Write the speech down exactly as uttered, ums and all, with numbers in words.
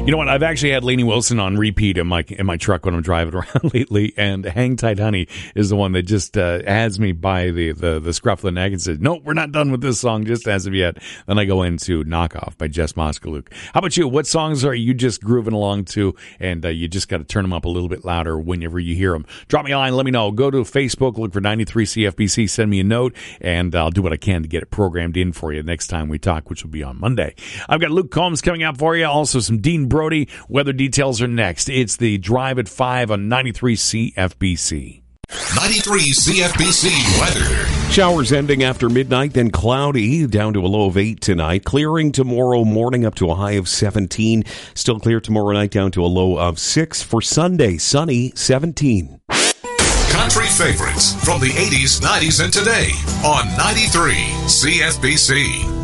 You know what? I've actually had Lainey Wilson on repeat in my in my truck when I'm driving around lately, and Hang Tight Honey is the one that just uh, adds me by the, the, the scruff of the neck and says, no, we're not done with this song just as of yet. Then I go into Knockoff by Jess Moskaluk. How about you? What songs are you just grooving along to, and uh, you just got to turn them up a little bit louder whenever you hear them? Drop me a line, let me know. Go to Facebook, look for ninety-three C F B C, send me a note, and I'll do what I can to get it programmed in for you next time we talk, which will be on Monday. I've got Luke Combs coming up for you, also some Dean Brody. Weather details are next. It's the Drive at five on ninety-three C F B C. ninety-three C F B C weather. Showers ending after midnight, then cloudy, down to a low of eight tonight. Clearing tomorrow morning up to a high of seventeen. Still clear tomorrow night down to a low of six. For Sunday, sunny, seventeen. Country favorites from the eighties, nineties, and today on ninety-three C F B C.